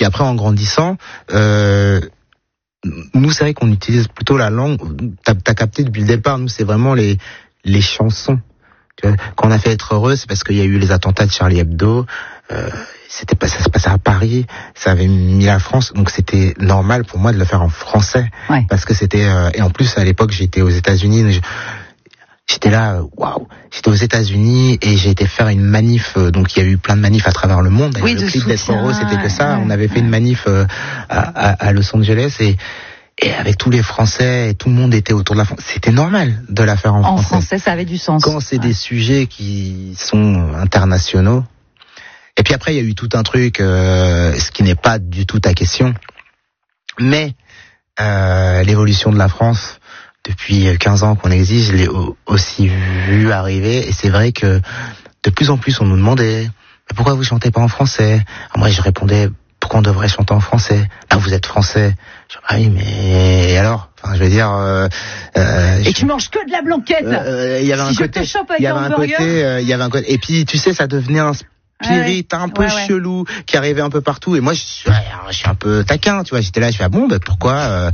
puis après, en grandissant, nous, c'est vrai qu'on utilise plutôt la langue. T'as capté depuis le départ. Nous, c'est vraiment les chansons. Quand on a fait Être heureux, c'est parce qu'il y a eu les attentats de Charlie Hebdo. Ça se passait à Paris. Ça avait mis la France. Donc, c'était normal pour moi de le faire en français. Ouais. Parce que c'était, et en plus, à l'époque, j'étais aux États-Unis. J'étais là, waouh! J'étais aux États-Unis et j'ai été faire une manif. Donc il y a eu plein de manifs à travers le monde. Oui, le clip soutien, d'Être heureux, c'était que ça. Ouais. On avait fait une manif à Los Angeles et avec tous les Français, et tout le monde était autour de la France. C'était normal de la faire en français. En français, ça avait du sens. Quand c'est des sujets qui sont internationaux. Et puis après, il y a eu tout un truc, ce qui n'est pas du tout ta question, mais l'évolution de la France. Depuis 15 ans qu'on existe, je l'ai aussi vu arriver. Et c'est vrai que de plus en plus, on nous demandait « Pourquoi vous chantez pas en français ?» Alors moi, je répondais « Pourquoi on devrait chanter en français ?»« Ah, vous êtes français. » Je dis « Ah oui, mais et alors ?» Enfin, je veux dire... et tu manges que de la blanquette. Il y avait un côté... Il y avait un côté... Et puis, tu sais, ça devenait un spirit un peu chelou qui arrivait un peu partout, et moi je suis un peu taquin, tu vois, j'étais là, je fais pourquoi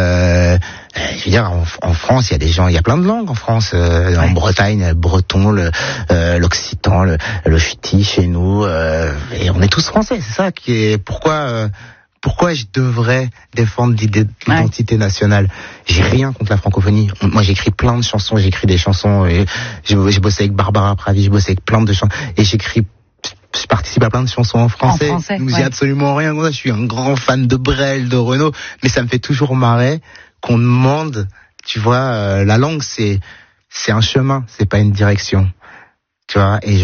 je veux dire, en France il y a des gens, il y a plein de langues en France, en Bretagne, le breton, l'occitan, le ch'ti chez nous, et on est tous français, c'est ça qui est pourquoi je devrais défendre l'idée de l'identité nationale. J'ai rien contre la francophonie. Moi, j'écris plein de chansons, j'écris des chansons, et j'ai bossé avec Barbara Pravi, j'ai bossé avec plein de chansons, et je participe à plein de chansons en français. Nous y absolument rien. Moi, je suis un grand fan de Brel, de Renaud, mais ça me fait toujours marrer qu'on demande, tu vois, la langue, c'est un chemin, c'est pas une direction. Tu vois, et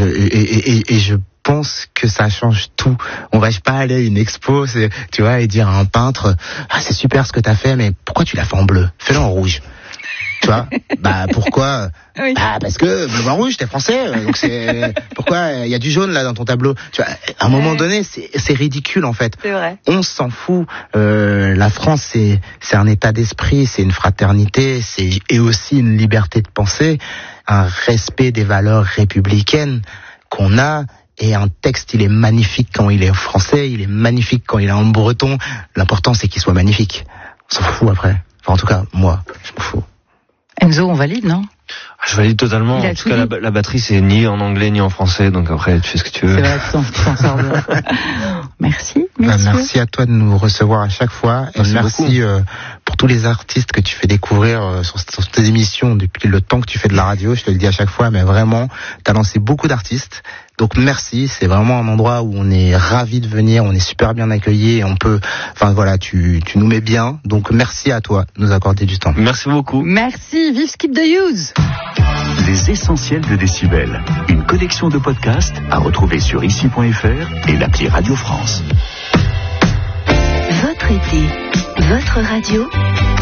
je pense que ça change tout. On va pas aller à une expo, tu vois, et dire à un peintre, ah, c'est super ce que t'as fait, mais pourquoi tu l'as fait en bleu? Fais-le en rouge. Tu vois, pourquoi? Parce que bleu, blanc, rouge, t'es français, donc c'est pourquoi il y a du jaune là dans ton tableau. Tu vois, à un moment donné, c'est ridicule en fait. C'est vrai. On s'en fout. La France, c'est un état d'esprit, c'est une fraternité, et aussi une liberté de penser, un respect des valeurs républicaines qu'on a. Et un texte, il est magnifique quand il est français, il est magnifique quand il est en breton. L'important, c'est qu'il soit magnifique. On s'en fout après. Enfin, en tout cas, moi, je m'en fous. Enzo, on valide, non? Je valide totalement. En tout cas, la batterie, c'est ni en anglais ni en français, donc après, tu fais ce que tu veux. C'est vrai, tu t'en sors bien. Merci, messieurs. Merci à toi de nous recevoir à chaque fois. Et merci pour tous les artistes que tu fais découvrir sur tes émissions depuis le temps que tu fais de la radio. Je te le dis à chaque fois, mais vraiment, t'as lancé beaucoup d'artistes. Donc merci, c'est vraiment un endroit où on est ravis de venir, on est super bien accueillis et on peut, enfin voilà, tu nous mets bien. Donc merci à toi de nous accorder du temps. Merci beaucoup. Merci, vive Skip the Use. Les essentiels de Décibel, une collection de podcasts à retrouver sur ici.fr et l'appli Radio France. Votre été, votre radio.